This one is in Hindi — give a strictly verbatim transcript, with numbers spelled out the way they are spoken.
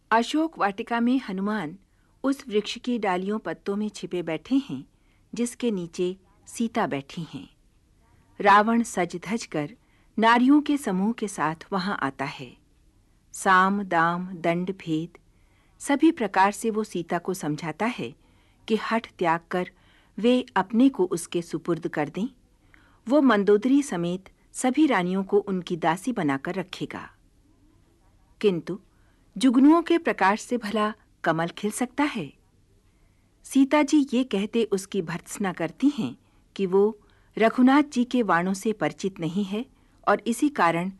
अशोक वाटिका में हनुमान उस वृक्ष की डालियों पत्तों में छिपे बैठे हैं जिसके नीचे सीता बैठी हैं। रावण सज धज कर नारियों के समूह के साथ वहां आता है। साम दाम दंड भेद सभी प्रकार से वो सीता को समझाता है कि हठ त्याग कर वे अपने को उसके सुपुर्द कर दें। वो मंदोदरी समेत सभी रानियों को उनकी दासी बनाकर रखेगा। किंतु जुगनुओं के प्रकाश से भला कमल खिल सकता है? सीता जी ये कहते उसकी भर्त्सना करती हैं कि वो रघुनाथ जी के वाणों से परिचित नहीं है और इसी कारण